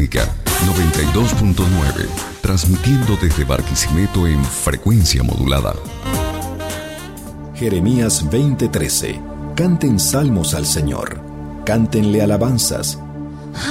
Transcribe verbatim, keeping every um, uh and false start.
Magnética noventa y dos punto nueve, transmitiendo desde Barquisimeto en frecuencia modulada. Jeremías veinte trece. Canten salmos al Señor, cántenle alabanzas,